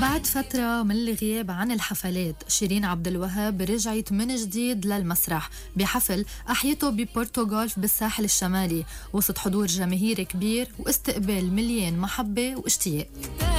بعد فترة من الغياب عن الحفلات، شيرين عبد الوهاب رجعت من جديد للمسرح بحفل أحيته ببورتوغالف بالساحل الشمالي، وسط حضور جماهيري كبير واستقبال مليان محبة واشتياق.